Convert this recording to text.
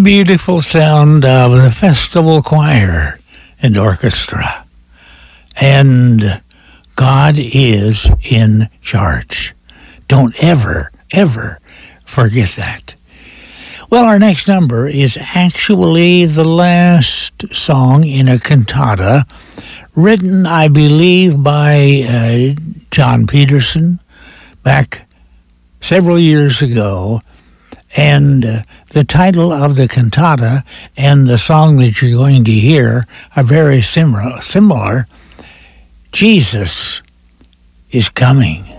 beautiful sound of the Festival Choir and Orchestra. And God is in charge. Don't ever, ever forget that. Well, our next number is actually the last song in a cantata written, I believe, by John Peterson back several years ago. And the title of the cantata and the song that you're going to hear are very similar. Jesus is coming.